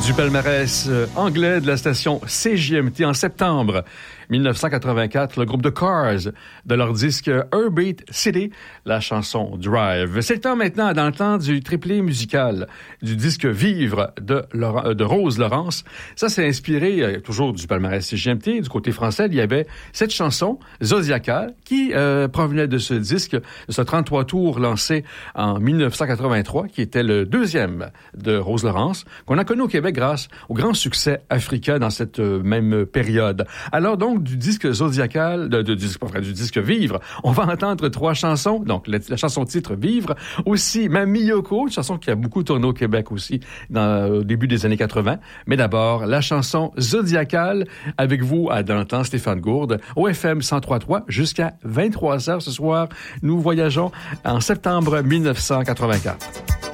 Du palmarès anglais de la station CJMT en septembre 1984, le groupe The Cars de leur disque Heartbeat City, la chanson Drive. C'est le temps maintenant d'entendre du triplé musical du disque Vivre de Rose Laurence. Ça, c'est inspiré toujours du palmarès CJMT. Du côté français, il y avait cette chanson Zodiacale qui provenait de ce disque, de ce 33 tours lancé en 1983, qui était le deuxième de Rose Laurence, qu'on a connu au Québec grâce au grand succès africain dans cette même période. Alors donc, du disque Zodiacal, du disque Vivre, on va entendre 3 chansons. Donc, la chanson titre Vivre, aussi Mamie Yoko, une chanson qui a beaucoup tourné au Québec aussi au début des années 80. Mais d'abord, la chanson Zodiacal, avec vous dans le temps, Stéphane Gourde, au FM 103.3 jusqu'à 23h ce soir. Nous voyageons en septembre 1984.